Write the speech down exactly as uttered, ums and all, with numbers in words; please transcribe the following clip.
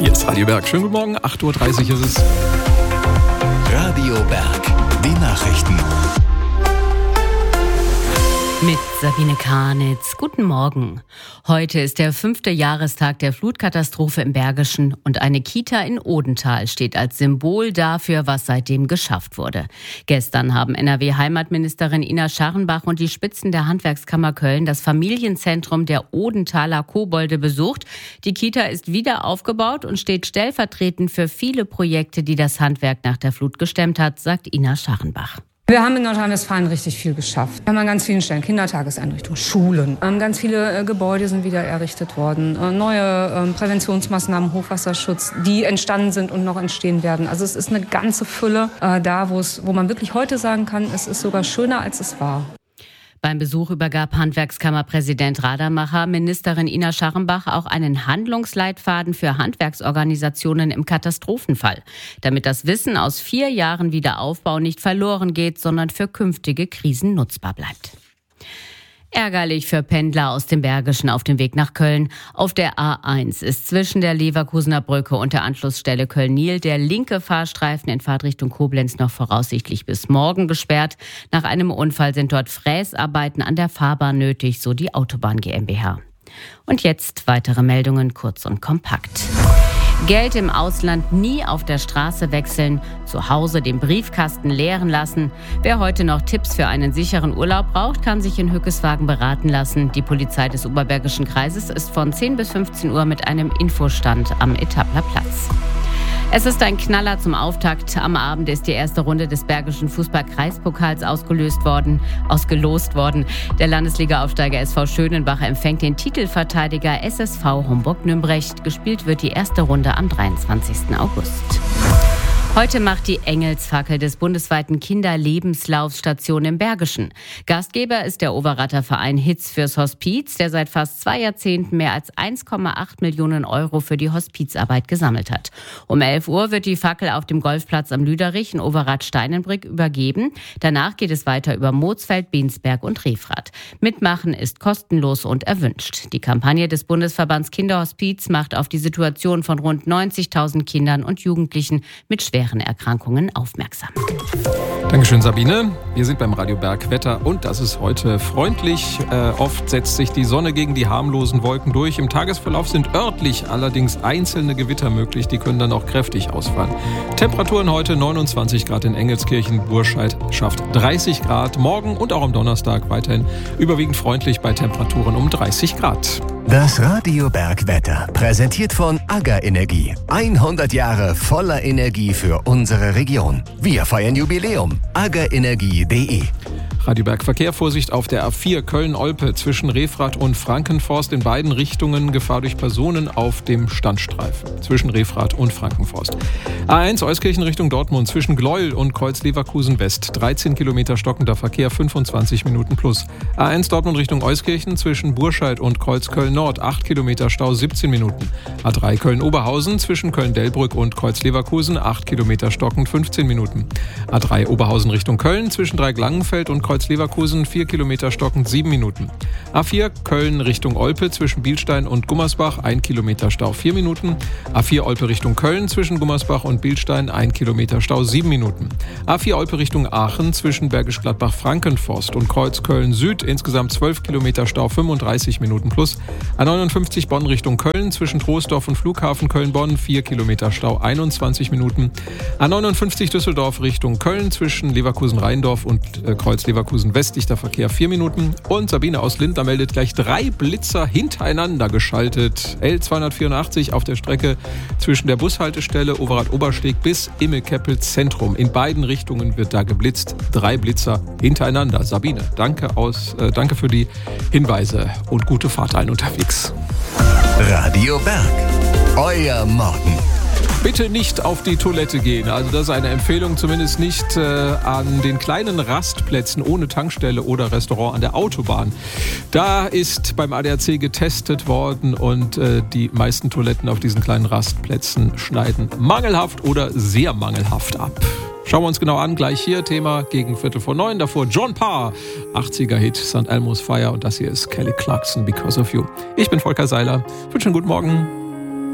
Hier ist Radio Berg. Schönen guten Morgen, acht Uhr dreißig ist es. Radio Berg, die Nachrichten. Mit Sabine Karnitz. Guten Morgen. Heute ist der fünfte Jahrestag der Flutkatastrophe im Bergischen und eine Kita in Odenthal steht als Symbol dafür, was seitdem geschafft wurde. Gestern haben N R W-Heimatministerin Ina Scharrenbach und die Spitzen der Handwerkskammer Köln das Familienzentrum der Odenthaler Kobolde besucht. Die Kita ist wieder aufgebaut und steht stellvertretend für viele Projekte, die das Handwerk nach der Flut gestemmt hat, sagt Ina Scharrenbach. Wir haben in Nordrhein-Westfalen richtig viel geschafft. Wir haben an ganz vielen Stellen Kindertageseinrichtungen, Schulen. Ähm, ganz viele äh, Gebäude sind wieder errichtet worden. Äh, neue ähm, Präventionsmaßnahmen, Hochwasserschutz, die entstanden sind und noch entstehen werden. Also es ist eine ganze Fülle äh, da, wo es, wo man wirklich heute sagen kann, es ist sogar schöner, als es war. Beim Besuch übergab Handwerkskammerpräsident Radermacher Ministerin Ina Scharrenbach auch einen Handlungsleitfaden für Handwerksorganisationen im Katastrophenfall, damit das Wissen aus vier Jahren Wiederaufbau nicht verloren geht, sondern für künftige Krisen nutzbar bleibt. Ärgerlich für Pendler aus dem Bergischen auf dem Weg nach Köln. Auf der A eins ist zwischen der Leverkusener Brücke und der Anschlussstelle Köln-Nil der linke Fahrstreifen in Fahrtrichtung Koblenz noch voraussichtlich bis morgen gesperrt. Nach einem Unfall sind dort Fräsarbeiten an der Fahrbahn nötig, so die Autobahn GmbH. Und jetzt weitere Meldungen kurz und kompakt. Geld im Ausland nie auf der Straße wechseln, zu Hause den Briefkasten leeren lassen. Wer heute noch Tipps für einen sicheren Urlaub braucht, kann sich in Hückeswagen beraten lassen. Die Polizei des Oberbergischen Kreises ist von zehn bis fünfzehn Uhr mit einem Infostand am Etappler Platz. Es ist ein Knaller zum Auftakt. Am Abend ist die erste Runde des Bergischen Fußball-Kreispokals ausgelöst worden, ausgelost worden. Der Landesliga-Aufsteiger S V Schönenbach empfängt den Titelverteidiger S S V Homburg-Nümbrecht. Gespielt wird die erste Runde am dreiundzwanzigsten August. Heute macht die Engelsfackel des bundesweiten Kinderlebenslaufs Station im Bergischen. Gastgeber ist der Overatter Verein Hitz fürs Hospiz, der seit fast zwei Jahrzehnten mehr als eins Komma acht Millionen Euro für die Hospizarbeit gesammelt hat. Um elf Uhr wird die Fackel auf dem Golfplatz am Lüderich in Overath-Steinenbrück übergeben. Danach geht es weiter über Moosfeld, Biensberg und Refrath. Mitmachen ist kostenlos und erwünscht. Die Kampagne des Bundesverbands Kinderhospiz macht auf die Situation von rund neunzigtausend Kindern und Jugendlichen mit schweren Erkrankungen aufmerksam. Dankeschön, Sabine. Wir sind beim Radio Berg Wetter und das ist heute freundlich. Äh, oft setzt sich die Sonne gegen die harmlosen Wolken durch. Im Tagesverlauf sind örtlich allerdings einzelne Gewitter möglich. Die können dann auch kräftig ausfallen. Temperaturen heute neunundzwanzig Grad in Engelskirchen. Burscheid schafft dreißig Grad. Morgen und auch am Donnerstag weiterhin überwiegend freundlich bei Temperaturen um dreißig Grad. Das Radio Berg Wetter, präsentiert von AGA Energie. hundert Jahre voller Energie für unsere Region. Wir feiern Jubiläum. aga energie punkt de Radio Berg Verkehr, Vorsicht auf der A vier Köln-Olpe zwischen Refrath und Frankenforst. In beiden Richtungen Gefahr durch Personen auf dem Standstreifen zwischen Refrath und Frankenforst. A eins Euskirchen Richtung Dortmund zwischen Gleuel und Kreuz-Leverkusen West. dreizehn Kilometer stockender Verkehr, fünfundzwanzig Minuten plus. A eins Dortmund Richtung Euskirchen zwischen Burscheid und Kreuz-Köln Nord. acht Kilometer Stau, siebzehn Minuten. A drei Köln-Oberhausen zwischen Köln-Delbrück und Kreuz-Leverkusen. acht Kilometer stockend, fünfzehn Minuten. A drei Oberhausen Richtung Köln zwischen Dreieck-Langenfeld und Kreuz-Leverkusen, vier Kilometer stockend, sieben Minuten. A vier Köln Richtung Olpe zwischen Bielstein und Gummersbach, ein Kilometer Stau, vier Minuten. A vier Olpe Richtung Köln zwischen Gummersbach und Bielstein, ein Kilometer Stau, sieben Minuten. A vier Olpe Richtung Aachen zwischen Bergisch Gladbach-Frankenforst und Kreuz Köln Süd, insgesamt zwölf Kilometer Stau, fünfunddreißig Minuten plus. A neunundfünfzig Bonn Richtung Köln zwischen Troisdorf und Flughafen Köln-Bonn, vier Kilometer Stau, einundzwanzig Minuten. A neunundfünfzig Düsseldorf Richtung Köln zwischen Leverkusen-Rheindorf und äh, Kreuz-Leverkusen West, dichter Verkehr, vier Minuten. Und Sabine aus Lindner meldet gleich drei Blitzer hintereinander geschaltet. L zweihundertvierundachtzig auf der Strecke zwischen der Bushaltestelle Overath-Obersteg bis Immel-Keppel Zentrum. In beiden Richtungen wird da geblitzt. Drei Blitzer hintereinander. Sabine, danke, aus, äh, danke für die Hinweise und gute Fahrt allen unterwegs. Radio Berg, euer Morgen. Bitte nicht auf die Toilette gehen. Also das ist eine Empfehlung, zumindest nicht äh, an den kleinen Rastplätzen ohne Tankstelle oder Restaurant an der Autobahn. Da ist beim A D A C getestet worden und äh, die meisten Toiletten auf diesen kleinen Rastplätzen schneiden mangelhaft oder sehr mangelhaft ab. Schauen wir uns genau an, gleich hier, Thema gegen Viertel vor neun. Davor John Parr, achtziger-Hit, Sankt Elmo's Fire und das hier ist Kelly Clarkson, Because of You. Ich bin Volker Seiler, wünsche einen guten Morgen.